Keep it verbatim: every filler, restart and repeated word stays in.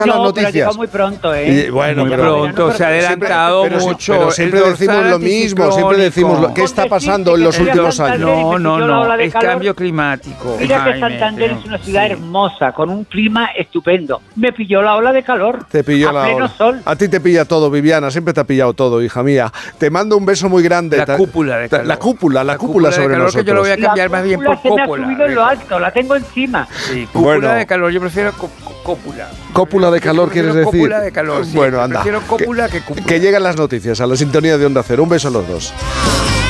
las No, noticias. pero llegó muy pronto, ¿eh? Y, bueno, Muy pero, pronto, se ha adelantado pero, pero, mucho. pero siempre El decimos dorsal lo mismo, siempre decimos lo, qué está pasando en los Con decirte que últimos Santander años. y No, me no, pilló la no, ola de es calor. cambio climático. Mira que Jaime, Santander pero- es una ciudad sí. hermosa, con un clima estupendo. Me pilló la ola de calor. Te pilló a la pleno ola. sol. A ti te pilla todo, Viviana, siempre te ha pillado todo, hija mía. Te mando un beso muy grande. La Ta- cúpula de ta- calor. La cúpula, la, La cúpula, cúpula de sobre calor que nosotros. yo lo voy a cambiar La más bien cúpula por se me ha cópula. subido en lo alto, la tengo encima. Sí, cúpula Bueno. de calor, yo prefiero có- có- cópula. Cópula de calor, Yo ¿quieres prefiero decir? Cópula de calor, sí. Bueno, anda. Prefiero cópula que, que cúpula. Que llegan las noticias a la sintonía de Onda Cero. Un beso a los dos.